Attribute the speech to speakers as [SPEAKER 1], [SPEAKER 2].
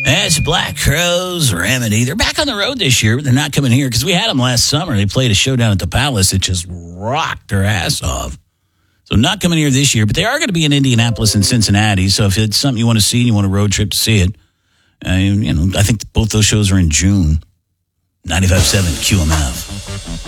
[SPEAKER 1] That's Black Crowes Remedy. They're back on the road this year, but they're not coming here because we had them last summer. They played a show down at the Palace that just rocked their ass off. So not coming here this year, but they are going to be in Indianapolis and Cincinnati. So if it's something you want to see and you want a road trip to see it, I think both those shows are in June. 95.7 QMF.